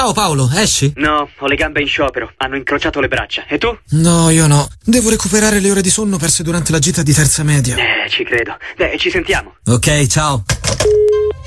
Ciao Paolo, esci? No, ho le gambe in sciopero. Hanno incrociato le braccia. E tu? No, io no. Devo recuperare le ore di sonno perse durante la gita di terza media. Ci credo. Ci sentiamo. Ok, ciao.